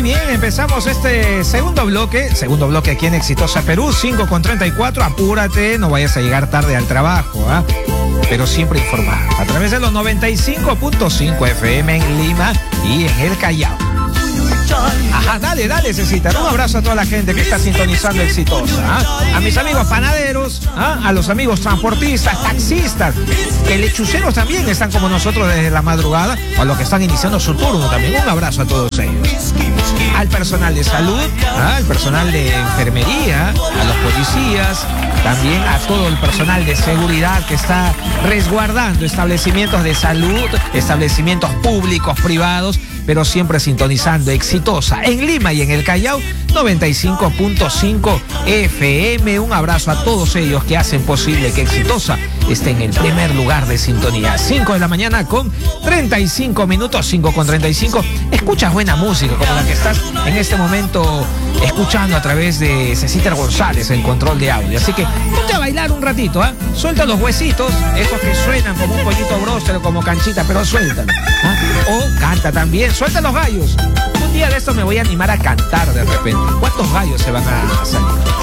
bien, empezamos este segundo bloque aquí en Exitosa Perú, 5:34, apúrate, no vayas a llegar tarde al trabajo, pero siempre informado, a través de los 95.5 FM en Lima y en el Callao. Ajá, dale, Cecita. Un abrazo a toda la gente que está sintonizando Exitosa. A mis amigos panaderos, a los amigos transportistas, taxistas, que lechuceros también están como nosotros desde la madrugada, o los que están iniciando su turno también. Un abrazo a todos ellos. Al personal de salud, al personal de enfermería, a los policías, también a todo el personal de seguridad que está resguardando establecimientos de salud, establecimientos públicos, privados, pero siempre sintonizando Exitosa en Lima y en el Callao, 95.5 FM. Un abrazo a todos ellos que hacen posible que Exitosa esté en el primer lugar de sintonía. 5 de la mañana con 35 minutos, 5:35. Escuchas buena música como la que estás en este momento escuchando a través de Cecita González en control de audio. Así que ponte a bailar un ratito, Suelta los huesitos, esos que suenan como un pollito bróster o como canchita, pero suéltalo. O canta también, suelta los gallos. Un día de estos me voy a animar a cantar de repente. ¿Cuántos gallos se van a salir?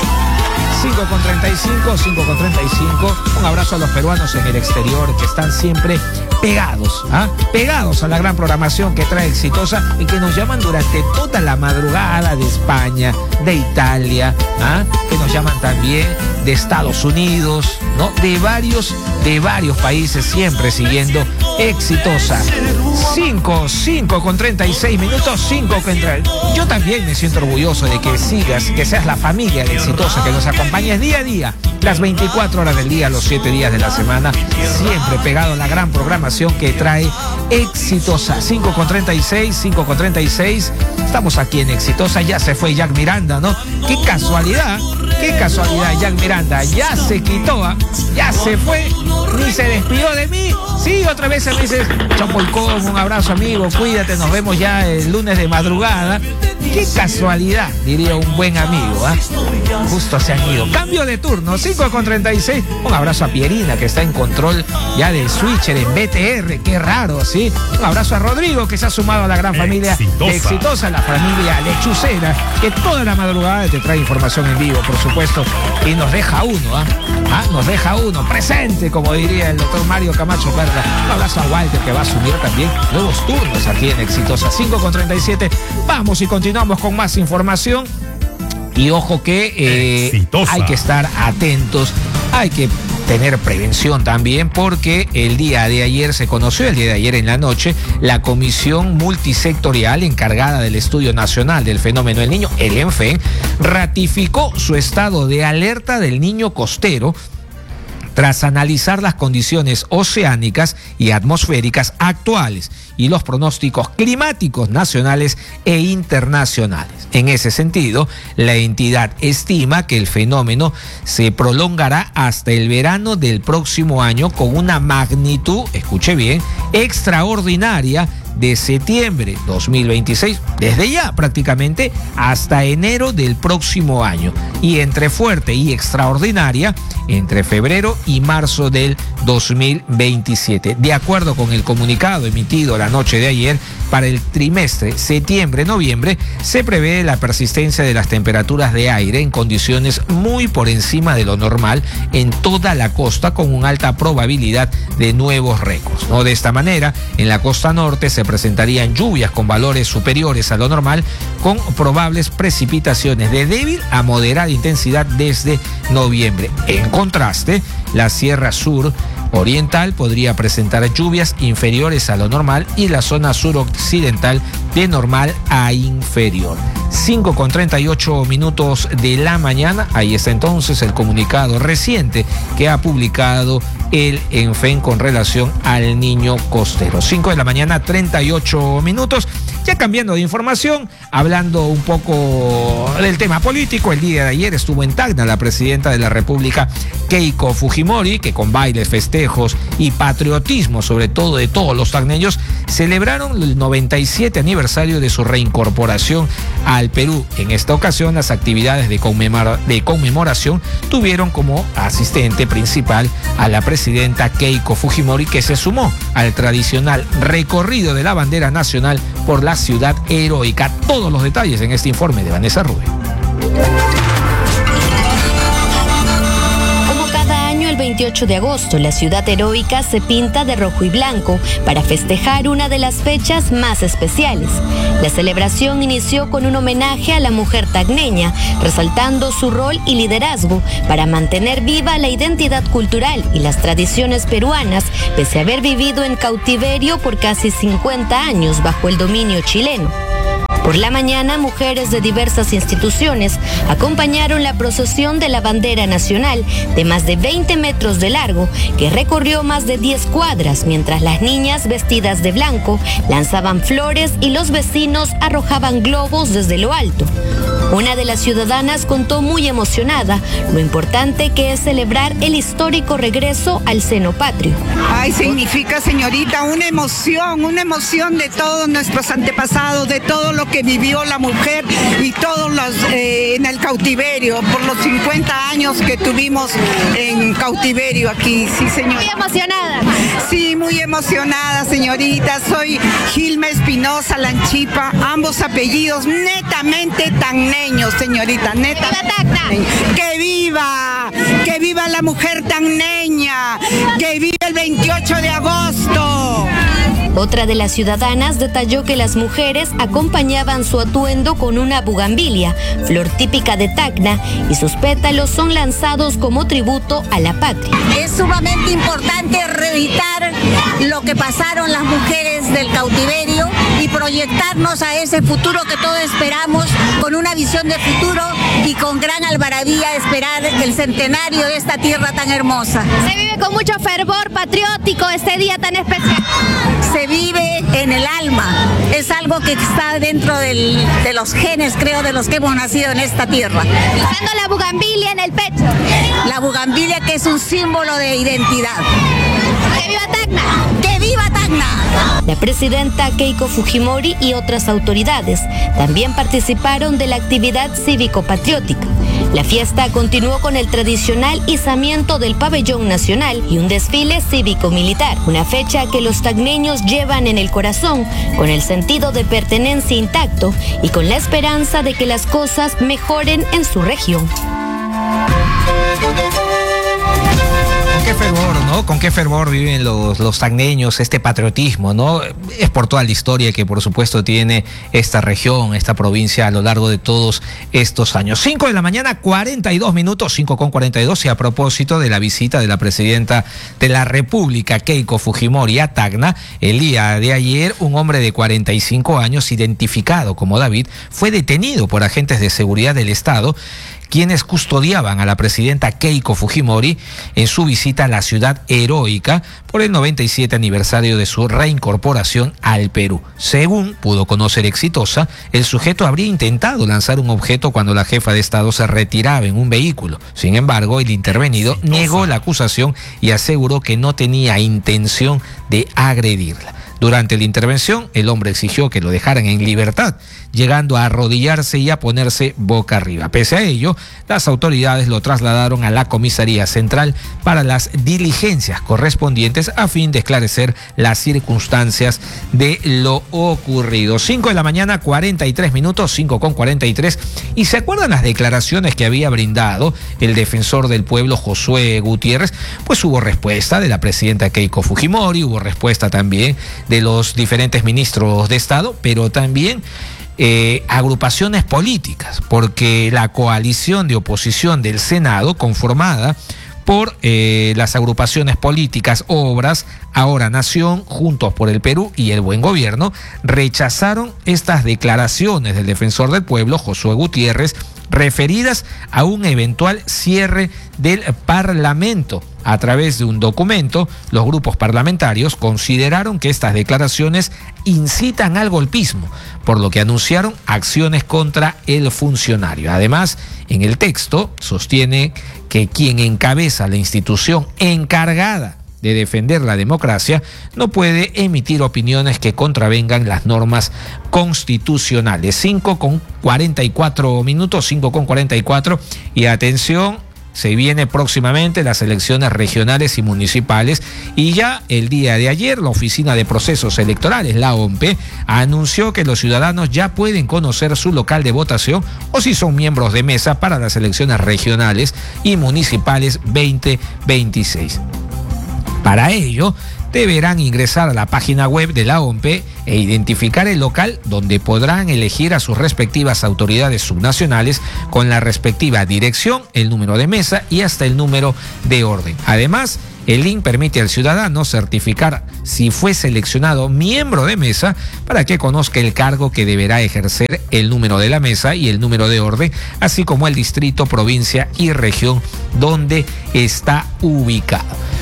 5:35. Un abrazo a los peruanos en el exterior que están siempre pegados a la gran programación que trae Exitosa y que nos llaman durante toda la madrugada de España, de Italia, que nos llaman también de Estados Unidos, ¿no? De varios países, siempre siguiendo Exitosa. 5:36 minutos, 5:30. Yo también me siento orgulloso de que seas la familia de Exitosa, que nos acompañes día a día, las 24 horas del día, los 7 días de la semana, siempre pegado a la gran programación que trae Exitosa. 5:36. Estamos aquí en Exitosa. Ya se fue Jack Miranda, ¿no? Qué casualidad, Jack Miranda ya se quitó, ya se fue, ni se despidió de mí. Sí, otra vez me dices, Champolcón, un abrazo amigo, cuídate, nos vemos ya el lunes de madrugada. Qué casualidad, diría un buen amigo, Justo se han ido. Cambio de turno, 5:36. Un abrazo a Pierina, que está en control ya del switcher en BTR, qué raro, ¿sí? Un abrazo a Rodrigo, que se ha sumado a la gran familia Exitosa, la familia lechucera, que toda la madrugada te trae información en vivo, por supuesto, y nos deja uno, nos deja uno presente, como diría el doctor Mario Camacho Perla. Un abrazo a Walter, que va a asumir también nuevos turnos aquí en Exitosa. 5:37. Vamos y continuamos con más información. Y ojo que hay que estar atentos, hay que tener prevención también, porque el día de ayer en la noche, la Comisión Multisectorial encargada del Estudio Nacional del Fenómeno del Niño, el ENFEN, ratificó su estado de alerta del niño costero tras analizar las condiciones oceánicas y atmosféricas actuales y los pronósticos climáticos nacionales e internacionales. En ese sentido, la entidad estima que el fenómeno se prolongará hasta el verano del próximo año con una magnitud, escuche bien, extraordinaria de septiembre 2026, desde ya prácticamente, hasta enero del próximo año, y entre fuerte y extraordinaria entre febrero y marzo del 2027. De acuerdo con el comunicado emitido la noche de ayer, para el trimestre septiembre-noviembre se prevé la persistencia de las temperaturas de aire en condiciones muy por encima de lo normal en toda la costa, con una alta probabilidad de nuevos récords, ¿no? De esta manera, en la costa norte se presentarían lluvias con valores superiores a lo normal, con probables precipitaciones de débil a moderada intensidad desde noviembre. En contraste, la Sierra Sur Oriental podría presentar lluvias inferiores a lo normal y la zona suroccidental de normal a inferior. 5:38 minutos de la mañana. Ahí está entonces el comunicado reciente que ha publicado el ENFEN con relación al niño costero. 5 de la mañana, 38 minutos. Ya cambiando de información, hablando un poco del tema político, el día de ayer estuvo en Tacna la presidenta de la República, Keiko Fujimori, que con bailes, festejos y patriotismo, sobre todo de todos los tacneños, celebraron el 97 aniversario de su reincorporación al Perú. En esta ocasión, las actividades de conmemoración tuvieron como asistente principal a la presidenta Keiko Fujimori, que se sumó al tradicional recorrido de la bandera nacional por la ciudad heroica. Todos los detalles en este informe de Vanessa Rubén. El 28 de agosto, la ciudad heroica se pinta de rojo y blanco para festejar una de las fechas más especiales. La celebración inició con un homenaje a la mujer tacneña, resaltando su rol y liderazgo para mantener viva la identidad cultural y las tradiciones peruanas, pese a haber vivido en cautiverio por casi 50 años bajo el dominio chileno. Por la mañana, mujeres de diversas instituciones acompañaron la procesión de la bandera nacional de más de 20 metros de largo que recorrió más de 10 cuadras, mientras las niñas vestidas de blanco lanzaban flores y los vecinos arrojaban globos desde lo alto. Una de las ciudadanas contó muy emocionada lo importante que es celebrar el histórico regreso al seno patrio. Ay, significa, señorita, una emoción de todos nuestros antepasados, de todo lo que vivió la mujer y todos los en el cautiverio, por los 50 años que tuvimos en cautiverio aquí, sí, señor. Muy emocionada. Sí, muy emocionada, señorita. Soy Gilma Espinosa Lanchipa, ambos apellidos netamente tacneños, señorita, neta. ¡Que viva Tacna! ¡Que viva la mujer tacneña! ¡Que viva el 28 de agosto! Otra de las ciudadanas detalló que las mujeres acompañaban su atuendo con una bugambilia, flor típica de Tacna, y sus pétalos son lanzados como tributo a la patria. Es sumamente importante revisitar lo que pasaron las mujeres del cautiverio y proyectarnos a ese futuro que todos esperamos, con una visión de futuro y con gran algarabía esperar el centenario de esta tierra tan hermosa. Se vive con mucho fervor patriótico este día tan especial. Se vive en el alma, es algo que está dentro de los genes, creo, de los que hemos nacido en esta tierra. Usando la bugambilia en el pecho. La bugambilia, que es un símbolo de identidad. ¡Que viva Tacna! ¡Que viva Tacna! La presidenta Keiko Fujimori y otras autoridades también participaron de la actividad cívico-patriótica. La fiesta continuó con el tradicional izamiento del pabellón nacional y un desfile cívico-militar, una fecha que los tacneños llevan en el corazón, con el sentido de pertenencia intacto y con la esperanza de que las cosas mejoren en su región. Qué fervor, ¿no? Con qué fervor viven los tacneños este patriotismo, ¿no? Es por toda la historia que por supuesto tiene esta región, esta provincia a lo largo de todos estos años. 5 de la mañana, 42 minutos, 5:42, y a propósito de la visita de la presidenta de la República, Keiko Fujimori, a Tacna, el día de ayer, un hombre de 45 años, identificado como David, fue detenido por agentes de seguridad del Estado, quienes custodiaban a la presidenta Keiko Fujimori en su visita a la ciudad heroica por el 97 aniversario de su reincorporación al Perú. Según pudo conocer Exitosa, el sujeto habría intentado lanzar un objeto cuando la jefa de Estado se retiraba en un vehículo. Sin embargo, el intervenido negó la acusación y aseguró que no tenía intención de agredirla. Durante la intervención, el hombre exigió que lo dejaran en libertad, llegando a arrodillarse y a ponerse boca arriba. Pese a ello, las autoridades lo trasladaron a la comisaría central para las diligencias correspondientes a fin de esclarecer las circunstancias de lo ocurrido. 5 de la mañana, 43 minutos, 5:43. ¿Y se acuerdan las declaraciones que había brindado el defensor del pueblo, Josué Gutiérrez? Pues hubo respuesta de la presidenta Keiko Fujimori, hubo respuesta también de los diferentes ministros de Estado, pero también agrupaciones políticas, porque la coalición de oposición del Senado, conformada por las agrupaciones políticas Obras, Ahora Nación, Juntos por el Perú y El Buen Gobierno, rechazaron estas declaraciones del defensor del pueblo, Josué Gutiérrez, referidas a un eventual cierre del Parlamento. A través de un documento, los grupos parlamentarios consideraron que estas declaraciones incitan al golpismo, por lo que anunciaron acciones contra el funcionario. Además, en el texto sostiene que quien encabeza la institución encargada de defender la democracia no puede emitir opiniones que contravengan las normas constitucionales. 5:44 minutos, 5:44, y atención, se viene próximamente las elecciones regionales y municipales, y ya el día de ayer la Oficina de Procesos Electorales, la OMPE, anunció que los ciudadanos ya pueden conocer su local de votación o si son miembros de mesa para las elecciones regionales y municipales 2026. Para ello, deberán ingresar a la página web de la OMPE e identificar el local donde podrán elegir a sus respectivas autoridades subnacionales con la respectiva dirección, el número de mesa y hasta el número de orden. Además, el link permite al ciudadano certificar si fue seleccionado miembro de mesa para que conozca el cargo que deberá ejercer, el número de la mesa y el número de orden, así como el distrito, provincia y región donde está ubicado.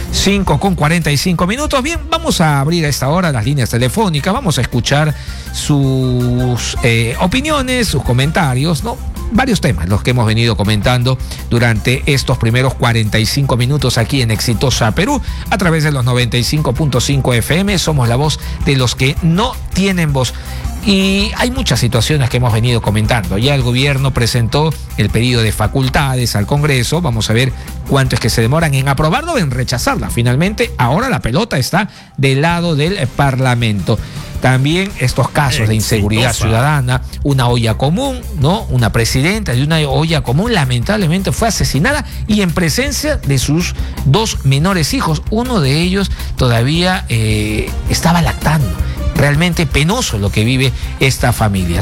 5:45. Bien, vamos a abrir a esta hora las líneas telefónicas, vamos a escuchar sus opiniones, sus comentarios, ¿no? Varios temas los que hemos venido comentando durante estos primeros 45 minutos aquí en Exitosa Perú, a través de los 95.5 FM. Somos la voz de los que no tienen voz. Y hay muchas situaciones que hemos venido comentando. Ya el gobierno presentó el pedido de facultades al Congreso. Vamos a ver cuánto es que se demoran en aprobarlo o en rechazarla. Finalmente, ahora la pelota está del lado del Parlamento. También estos casos de inseguridad ciudadana, una olla común, ¿no? Una presidenta de una olla común lamentablemente fue asesinada y en presencia de sus 2 menores hijos. Uno de ellos todavía estaba lactando. Realmente penoso lo que vive esta familia.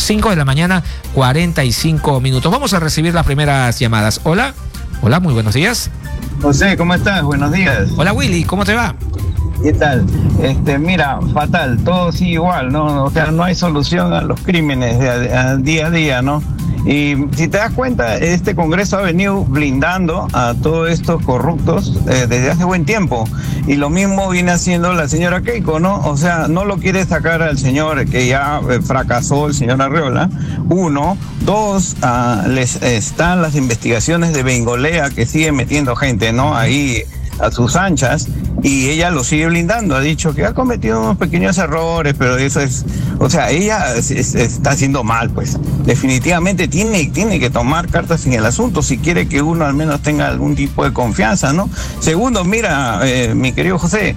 5:45 a.m. Vamos a recibir las primeras llamadas. Hola, muy buenos días. José, ¿cómo estás? Buenos días. Hola Willy, ¿cómo te va? ¿Qué tal? Mira, fatal, todo sigue igual, ¿no? O sea, no hay solución a los crímenes día a día, ¿no? Y si te das cuenta, este Congreso ha venido blindando a todos estos corruptos desde hace buen tiempo. Y lo mismo viene haciendo la señora Keiko, ¿no? O sea, no lo quiere sacar al señor que ya fracasó, el señor Arriola. 1, 2, les están las investigaciones de Bengolea que sigue metiendo gente, ¿no? Ahí a sus anchas, y ella lo sigue blindando. Ha dicho que ha cometido unos pequeños errores, pero eso es, o sea, ella está haciendo mal, pues. Definitivamente tiene que tomar cartas en el asunto si quiere que uno al menos tenga algún tipo de confianza, ¿no? Segundo, mira, mi querido José,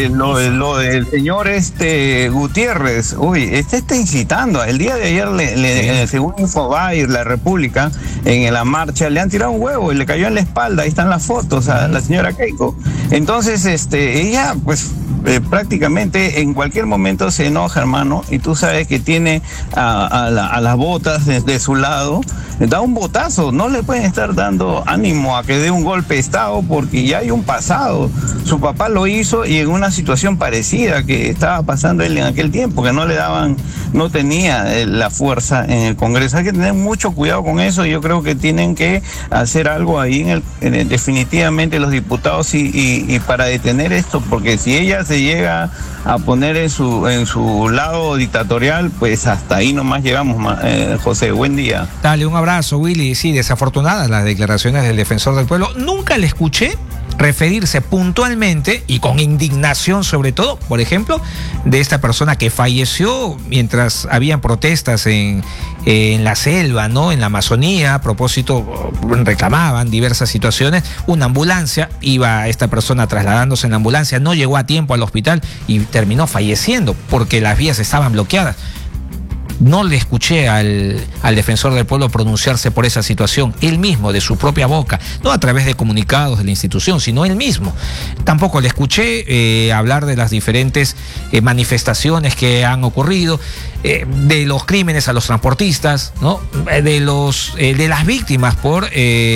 lo del señor Gutiérrez, está incitando. El día de ayer, según Infobae, La República, en la marcha, le han tirado un huevo y le cayó en la espalda. Ahí están las fotos a la señora Keiko. Entonces, ella, pues, prácticamente en cualquier momento se enoja, hermano, y tú sabes que tiene a las botas de su lado, da un botazo. No le pueden estar dando ánimo a que dé un golpe de Estado porque ya hay un pasado. Su papá lo hizo y en una situación parecida que estaba pasando él en aquel tiempo, que no tenía la fuerza en el Congreso. Hay que tener mucho cuidado con eso. Yo creo que tienen que hacer algo ahí definitivamente los diputados y para detener esto, porque si ella se llega a poner en su lado dictatorial, pues hasta ahí nomás llegamos, José. Buen día. Dale, un abrazo, Willy. Sí, desafortunadas las declaraciones del defensor del pueblo. Nunca le escuché referirse puntualmente y con indignación, sobre todo, por ejemplo, de esta persona que falleció mientras habían protestas en la selva, ¿no? En la Amazonía. A propósito, reclamaban diversas situaciones. Una ambulancia, iba esta persona trasladándose en la ambulancia, no llegó a tiempo al hospital y terminó falleciendo porque las vías estaban bloqueadas. No le escuché al defensor del pueblo pronunciarse por esa situación, él mismo, de su propia boca, no a través de comunicados de la institución, sino él mismo. Tampoco le escuché hablar de las diferentes manifestaciones que han ocurrido, de los crímenes a los transportistas, ¿no? De las víctimas por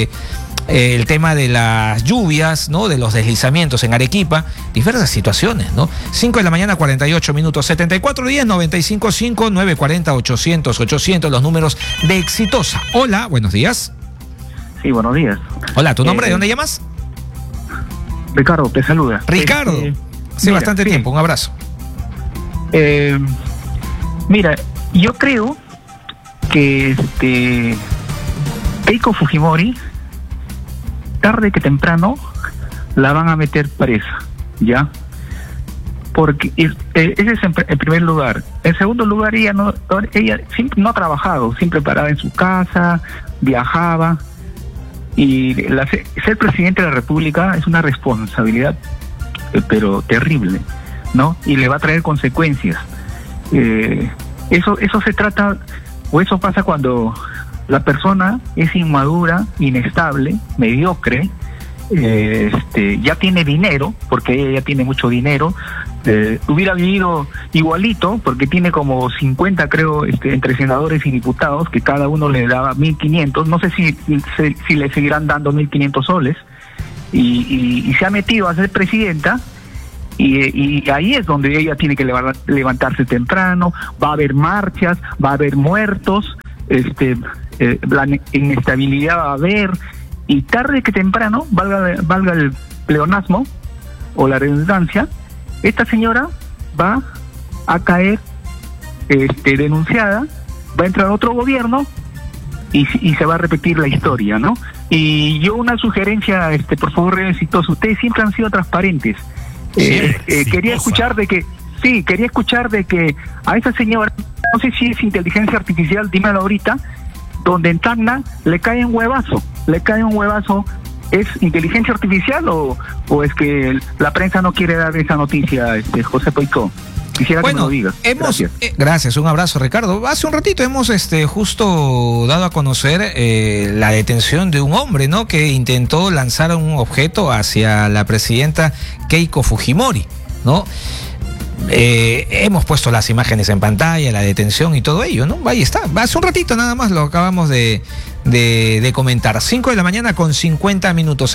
el tema de las lluvias, ¿no? De los deslizamientos en Arequipa, diversas situaciones, ¿no? 5:48 a.m, 7410-955-940-800, los números de Exitosa. Hola, buenos días. Sí, buenos días. Hola, ¿tu nombre? ¿De dónde llamas? Ricardo, te saluda. Ricardo, hace bastante tiempo, un abrazo. Mira, yo creo que Keiko Fujimori, tarde que temprano, la van a meter presa, ¿ya? Porque ese es en primer lugar. En segundo lugar, ella siempre no ha trabajado, siempre paraba en su casa, viajaba. Y ser presidente de la República es una responsabilidad, pero terrible, ¿no? Y le va a traer consecuencias. Eso se trata, o eso pasa cuando la persona es inmadura, inestable, mediocre, ya tiene dinero, porque ella ya tiene mucho dinero, hubiera vivido igualito, porque tiene como 50, creo, entre senadores y diputados, que cada uno le daba 1.500, no sé si le seguirán dando 1.500 soles, y se ha metido a ser presidenta, y ahí es donde ella tiene que levantarse temprano, va a haber marchas, va a haber muertos, la inestabilidad va a haber, y tarde que temprano, valga el pleonasmo o la redundancia, esta señora va a caer denunciada, va a entrar otro gobierno y se va a repetir la historia, ¿no? Y yo una sugerencia, por favor, Exitosa, ustedes siempre han sido transparentes. Quería escuchar de que a esa señora, no sé si es inteligencia artificial, dímelo ahorita, donde en Tacna le cae un huevazo, ¿es inteligencia artificial o es que la prensa no quiere dar esa noticia, José Poicó? Quisiera que me lo digas. Gracias, un abrazo, Ricardo. Hace un ratito hemos justo dado a conocer la detención de un hombre, ¿no?, que intentó lanzar un objeto hacia la presidenta Keiko Fujimori, ¿no? Hemos puesto las imágenes en pantalla, la detención y todo ello, ¿no? Ahí está. Hace un ratito nada más lo acabamos de comentar. 5 de la mañana con 50 minutos.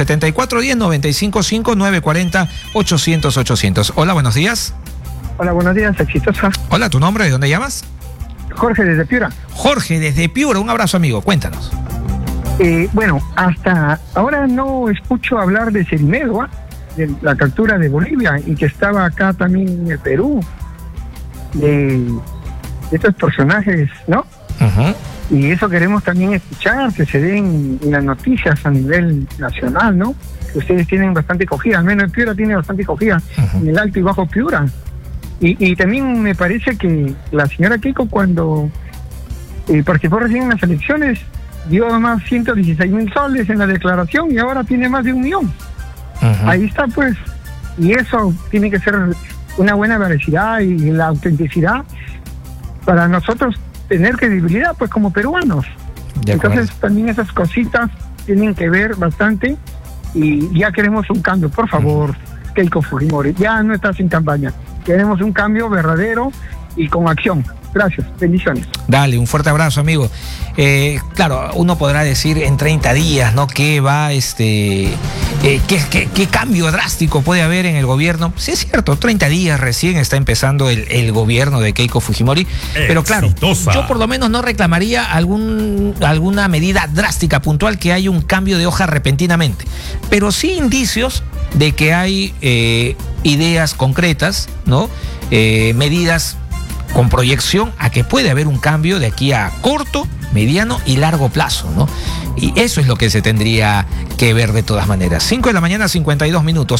7410-955-940-800-800. Hola, buenos días. Hola, buenos días, Exitosa. Hola, ¿tu nombre? ¿De dónde llamas? Jorge, desde Piura. Jorge, desde Piura. Un abrazo, amigo. Cuéntanos. Bueno, hasta ahora no escucho hablar de Cerimedo, de la captura de Bolivia, y que estaba acá también en el Perú, de estos personajes, ¿no? Uh-huh. Y eso queremos también escuchar, que se den en las noticias a nivel nacional, ¿no? Que ustedes tienen bastante cogida, al menos en Piura tiene bastante cogida, uh-huh, en el Alto y Bajo Piura. Y también me parece que la señora Keiko, cuando participó recién en las elecciones, dio más 116,000 soles en la declaración y ahora tiene más de 1 millón. Uh-huh. Ahí está, pues, y eso tiene que ser una buena veracidad y la autenticidad para nosotros tener credibilidad, pues, como peruanos. Entonces también esas cositas tienen que ver bastante y ya queremos un cambio, por favor. Uh-huh. Keiko Fujimori, ya no estás en campaña, queremos un cambio verdadero y con acción. Gracias, bendiciones. Dale, un fuerte abrazo, amigo. Claro, uno podrá decir en 30 días, ¿no?, qué va, qué cambio drástico puede haber en el gobierno. Sí, es cierto, 30 días recién está empezando el gobierno de Keiko Fujimori. Pero claro, yo por lo menos no reclamaría alguna medida drástica, puntual, que haya un cambio de hoja repentinamente. Pero sí indicios de que hay ideas concretas, ¿no? Medidas con proyección a que puede haber un cambio de aquí a corto, mediano y largo plazo, ¿no? Y eso es lo que se tendría que ver de todas maneras. 5 de la mañana, 52 minutos,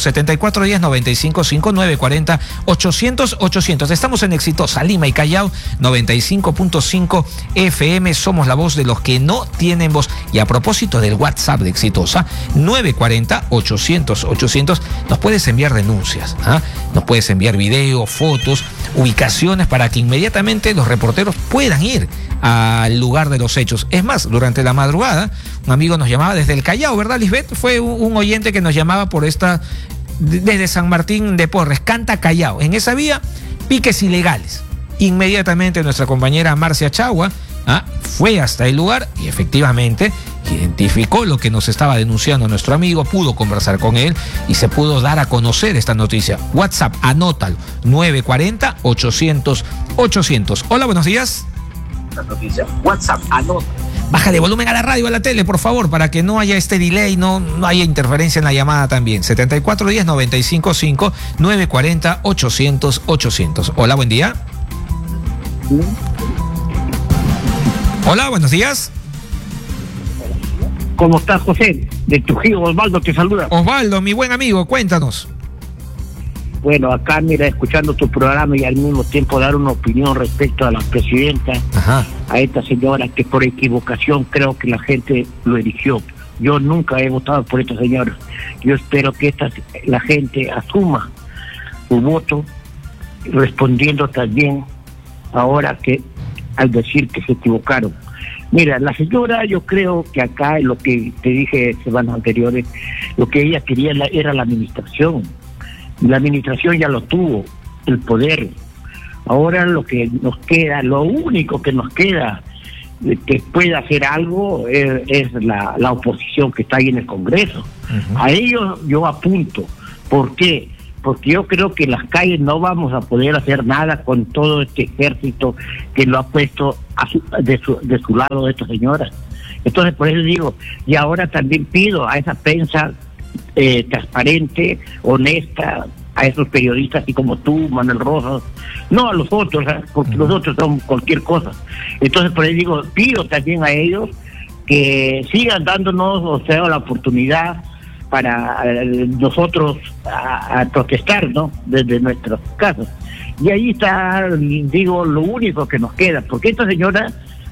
7410-955-940-800-800. Estamos en Exitosa, Lima y Callao, 95.5 FM. Somos la voz de los que no tienen voz. Y a propósito del WhatsApp de Exitosa, 940-800-800, nos puedes enviar denuncias, ¿ah? Nos puedes enviar videos, fotos, ubicaciones para que inmediatamente los reporteros puedan ir al lugar de los hechos. Es más, durante la madrugada, un amigo nos llamaba desde el Callao, ¿verdad, Lisbeth? Fue un oyente que nos llamaba por desde San Martín de Porres, Canta Callao. En esa vía, piques ilegales. Inmediatamente nuestra compañera Marcia Chagua fue hasta el lugar y efectivamente identificó lo que nos estaba denunciando nuestro amigo, pudo conversar con él y se pudo dar a conocer esta noticia. WhatsApp, anótalo, 940-800-800. Hola, buenos días. WhatsApp, anótalo. Bájale volumen a la radio, a la tele, por favor, para que no haya este delay, no haya interferencia en la llamada también. 7410-955, 940-800-800. Hola, buen día. Hola, buenos días. ¿Cómo estás, José? De Trujillo, Osvaldo te saluda. Osvaldo, mi buen amigo, cuéntanos. Bueno, acá, mira, escuchando tu programa y al mismo tiempo dar una opinión respecto a la presidenta, a esta señora que por equivocación creo que la gente lo eligió. Yo nunca he votado por estos señores. Yo espero que la gente asuma su voto, respondiendo también ahora que al decir que se equivocaron. Mira, la señora, yo creo que acá, lo que te dije semanas anteriores, lo que ella quería era la administración. La administración ya lo tuvo, el poder. Ahora lo que nos queda, lo único que nos queda que pueda hacer algo es la oposición que está ahí en el Congreso. Uh-huh. A ellos yo apunto. ¿Por qué? Porque yo creo que en las calles no vamos a poder hacer nada con todo este ejército que lo ha puesto de su lado de estas señoras. Entonces, por eso digo, y ahora también pido a esa prensa transparente, honesta, a esos periodistas así como tú, Manuel Rosas, no a los otros, porque los otros son cualquier cosa. Entonces, por eso digo, pido también a ellos que sigan dándonos, o sea, la oportunidad para nosotros a protestar, ¿no? Desde nuestras casas. Y ahí está, digo, lo único que nos queda, porque esta señora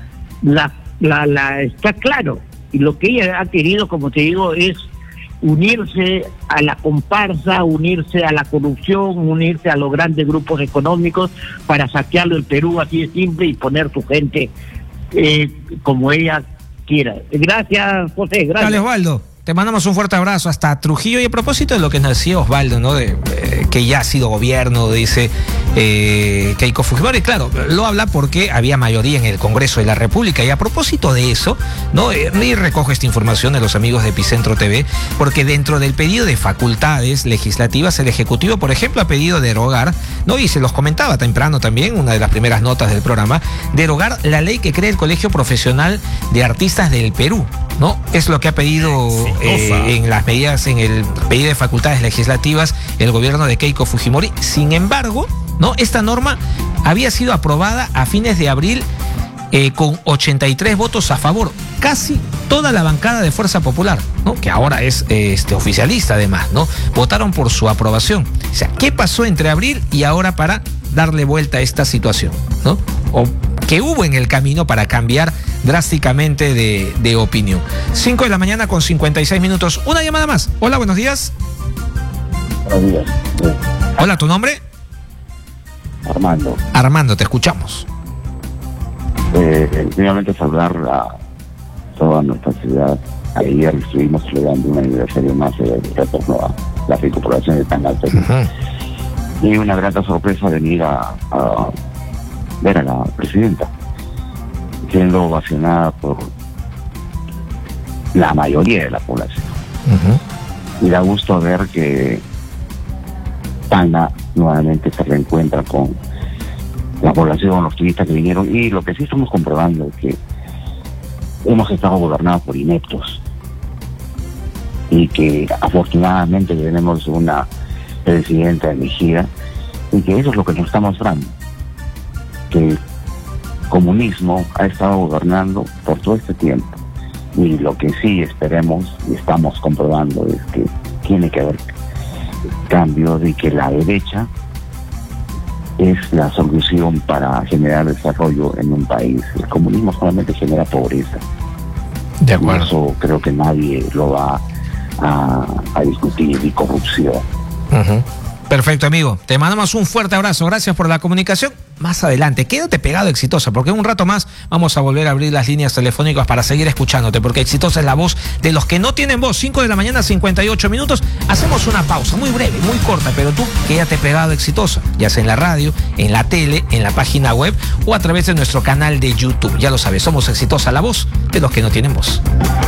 está claro, y lo que ella ha querido, como te digo, es unirse a la comparsa, unirse a la corrupción, unirse a los grandes grupos económicos para saquearlo el Perú, así de simple, y poner su gente como ella quiera. Gracias, José, gracias. Dale, Osvaldo. Te mandamos un fuerte abrazo hasta Trujillo. Y a propósito de lo que nos decía Osvaldo, ¿no? Que ya ha sido gobierno, dice Keiko Fujimori. Claro, lo habla porque había mayoría en el Congreso de la República. Y a propósito de eso, ¿no? Y recojo esta información de los amigos de Epicentro TV, porque dentro del pedido de facultades legislativas, el Ejecutivo, por ejemplo, ha pedido derogar, ¿no? Y se los comentaba temprano también, una de las primeras notas del programa, derogar la ley que crea el Colegio Profesional de Artistas del Perú, ¿no? Es lo que ha pedido en las medidas, en el pedido de facultades legislativas, el gobierno de Keiko Fujimori. Sin embargo, ¿no? Esta norma había sido aprobada a fines de abril con 83 votos a favor. Casi toda la bancada de Fuerza Popular, ¿no? Que ahora es oficialista además, ¿no? Votaron por su aprobación. O sea, ¿qué pasó entre abril y ahora para darle vuelta a esta situación, ¿no? O que hubo en el camino para cambiar drásticamente de opinión. 5 de la mañana con 56 minutos. Una llamada más. Hola, buenos días. Buenos días. Hola, ¿tu nombre? Armando. Armando, te escuchamos. Primeramente saludar a toda nuestra ciudad. Ayer estuvimos celebrando un aniversario más de retorno a la recuperación de Tangaltec. Uh-huh. Y una grata sorpresa venir a ver a la presidenta siendo ovacionada por la mayoría de la población. Uh-huh. Y da gusto ver que Tacna nuevamente se reencuentra con la población, los turistas que vinieron, y lo que sí estamos comprobando es que hemos estado gobernados por ineptos y que afortunadamente tenemos una presidenta elegida, y que eso es lo que nos está mostrando, que el comunismo ha estado gobernando por todo este tiempo, y lo que sí esperemos y estamos comprobando es que tiene que haber cambio, de que la derecha es la solución para generar desarrollo en un país. El comunismo solamente genera pobreza. De acuerdo. Y eso creo que nadie lo va a discutir, y corrupción. Uh-huh. Perfecto, amigo. Te mandamos un fuerte abrazo. Gracias por la comunicación. Más adelante, quédate pegado, Exitosa, porque en un rato más vamos a volver a abrir las líneas telefónicas para seguir escuchándote, porque Exitosa es la voz de los que no tienen voz. 5 de la mañana, 58 minutos. Hacemos una pausa muy breve, muy corta, pero tú quédate pegado, Exitosa, ya sea en la radio, en la tele, en la página web o a través de nuestro canal de YouTube. Ya lo sabes, somos Exitosa, la voz de los que no tienen voz.